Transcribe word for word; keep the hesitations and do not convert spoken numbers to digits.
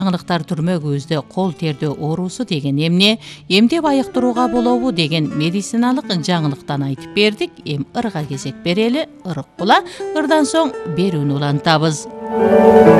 жаңылыктар түрмөгүбүздө кол тердөө оорусу деген эмне, эмдеп айыктырууга болобу деген медициналык жаңылыктан айтып бердик. Эми ырга кезек берели. Ырык була, ырдан соң берүүнү улантабыз.